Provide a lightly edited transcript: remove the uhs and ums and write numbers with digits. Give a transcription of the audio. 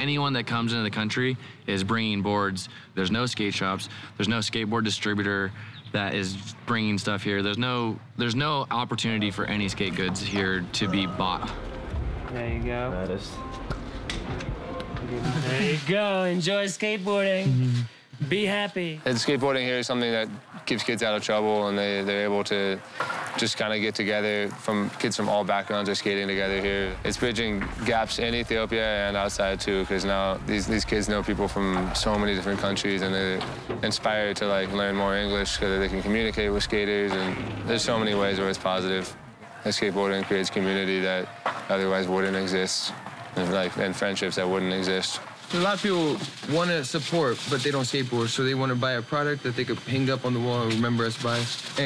anyone that comes into the country is bringing boards. There's no skate shops. There's no skateboard distributor that is bringing stuff here. There's no opportunity for any skate goods here to be bought. There you go. That is. There you go. Enjoy skateboarding. Be happy. And skateboarding here is something that keeps kids out of trouble, and they're able to just kind of get together. From kids from all backgrounds are skating together here. It's bridging gaps in Ethiopia and outside too, because now these kids know people from so many different countries, and they're inspired to like learn more English so that they can communicate with skaters. And there's so many ways where it's positive. And skateboarding creates community that otherwise wouldn't exist, and friendships that wouldn't exist. A lot of people want to support, but they don't skateboard, so they want to buy a product that they could hang up on the wall and remember us by.